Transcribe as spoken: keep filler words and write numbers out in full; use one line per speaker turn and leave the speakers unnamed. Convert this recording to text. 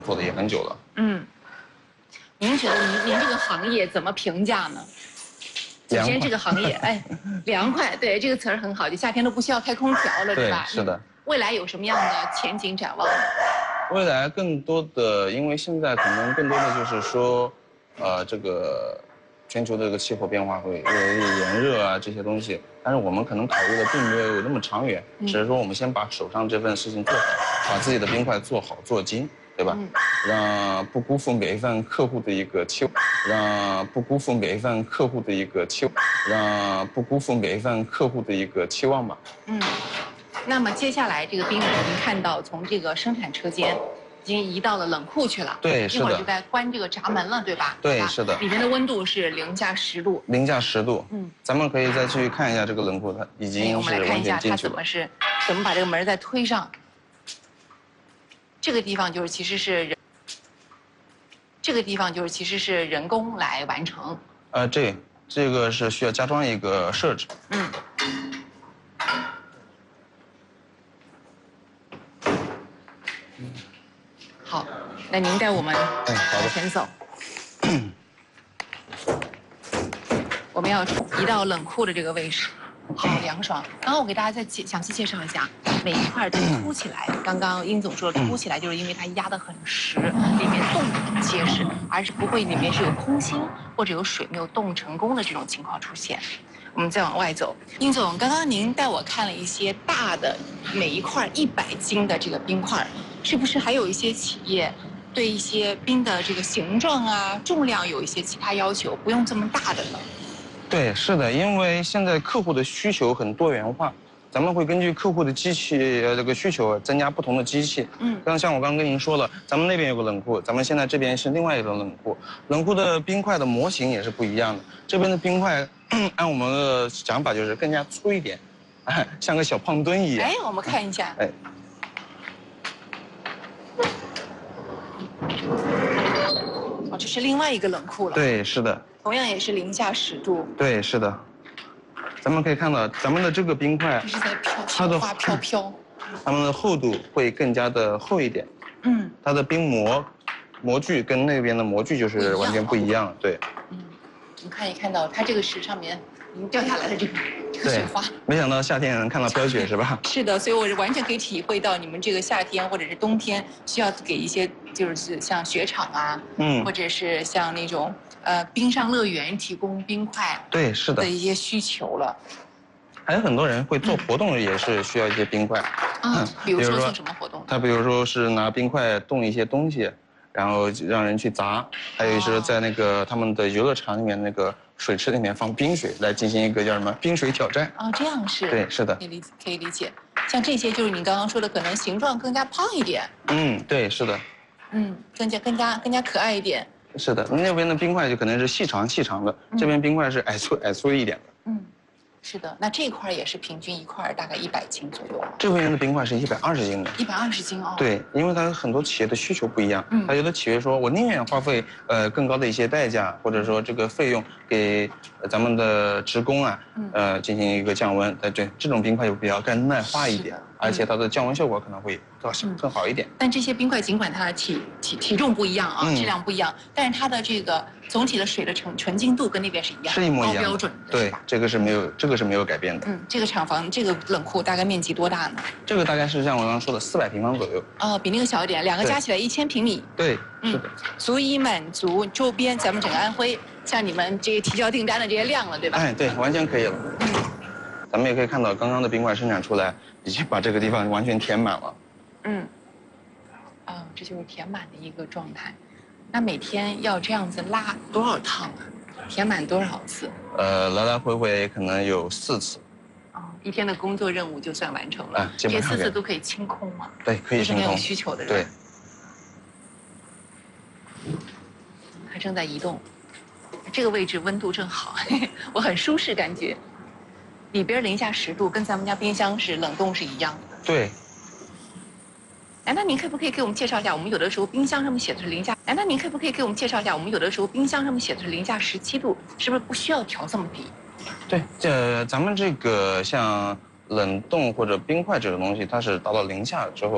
做的也很久了。
嗯，您觉得您您这个行业怎么评价呢？首先，这个行业，哎，凉快，对这个词儿很好，就夏天都不需要开空调了，对吧？
对，是的。
未来有什么样的前景展望？
未来更多的，因为现在可能更多的就是说，呃，这个全球的这个气候变化会越来越炎热啊这些东西，但是我们可能考虑的并没有那么长远，
嗯、
只是说我们先把手上这份事情做好，把自己的冰块做好做精，对吧？嗯、让不辜负每一份客户的一个期望，让不辜负每一份客户的一个期望，让不辜负每一份客户的一个期望吧。嗯。
那么接下来这个冰我们看到从这个生产车间已经移到了冷库去了，
对，是的。
一会儿就该关这个闸门了，对吧？
对，是的。
里面的温度是零下十度。
零下十度。嗯。咱们可以再去看一下这个冷库，它已经是完全进去了。
我们来看一下它怎么是怎么把这个门再推上。这个地方就是其实是人，这个地方就是其实是人工来完成。
呃，这这个是需要加装一个设置。嗯。
好，那您带我们往前走。我们要移到冷库的这个位置，好凉爽。刚刚我给大家再介详细介绍一下，每一块都凸起来。刚刚殷总说凸起来，就是因为它压得很实，里面冻得很结实，而是不会里面是有空心或者有水没有冻成功的这种情况出现。我们再往外走，殷总，刚刚您带我看了一些大的，每一块一百斤的这个冰块。是不是还有一些企业对一些冰的这个形状啊、重量有一些其他要求，不用这么大的呢？
对，是的，因为现在客户的需求很多元化，咱们会根据客户的机器呃这个需求增加不同的机器。嗯，刚像我刚刚跟您说了，咱们那边有个冷库，咱们现在这边是另外一种冷库，冷库的冰块的模型也是不一样的。这边的冰块，按我们的讲法就是更加粗一点，哎，像个小胖墩一样。
哎，我们看一下。哎。哦，这是另外一个冷库了。
对，是的。
同样也是零下十度。
对，是的。咱们可以看到，咱们的这个冰块，
这是在飘，它的花飘飘。
它们的厚度会更加的厚一点。嗯。它的冰模模具跟那边的模具就是完全不一样，对。
嗯，我们看一看到它这个是上面已经掉下来的这个这个雪花。
没想到夏天也能看到飘雪是吧？
是的，所以我是完全可以体会到你们这个夏天或者是冬天需要给一些就是像雪场啊，嗯，或者是像那种呃冰上乐园提供冰块，
对，是的，
的一些需求了。
还有很多人会做活动，也是需要一些冰块。
啊，比如说做什么活动？
他比如说是拿冰块冻一些东西，然后让人去砸；还有就是在那个他们的游乐场里面那个水池里面放冰水，来进行一个叫什么冰水挑战。
啊，这样是。
对，是的。
可以理解，可以理解。像这些就是你刚刚说的，可能形状更加胖一点。
嗯，对，是的。
嗯，更加更加更加可爱一点。
是的，那边的冰块就可能是细长细长的，这边冰块是矮粗矮粗一点的。
嗯。是的，那这块也是平均一块大概一百斤左右。
这边的冰块是一百二十斤的。
一百二十斤哦。
对，因为它很多企业的需求不一样，嗯，它有的企业说我宁愿花费呃更高的一些代价，或者说这个费用给咱们的职工啊，呃进行一个降温，呃对，这种冰块就比较更耐化一点，而且它的降温效果可能会更更好一点。
但这些冰块尽管它的体体体重不一样啊，质量不一样，但是它的这个总体的水的纯纯净度跟那边是一样，
是一模一样，
高标准的。
对，这个是没有这个是没有改变的。
嗯，这个厂房这个冷库大概面积多大呢？
这个大概是像我刚刚说的四百平方左右。
哦，比那个小一点，两个加起来一千平米。
对，是的，
足以满足周边咱们整个安徽像你们这个提交订单的这些量了，对吧？
哎，对，完全可以了。嗯，咱们也可以看到，刚刚的冰块生产出来，已经把这个地方完全填满了。嗯，
哦，这就是填满的一个状态。那每天要这样子拉多少趟啊？填满多少次？
呃，来来回回可能有四次。
哦，一天的工作任务就算完成了。
啊，
这四次都可以清空吗？
对，可以清空。
就是没有需求的人。
对。
它正在移动，这个位置温度正好，我很舒适感觉。里边零下十度，跟咱们家冰箱是冷冻是一样的。
对。
哎，那您可不可以给我们介绍一下？我们有的时候冰箱上面写的是零下。哎，那您可不可以给我们介绍一下？我们有的时候冰箱上面写的是零下十七度，是不是不需要调这么低？
对，这咱们这个像冷冻或者冰块这种东西，它是达到零下之后。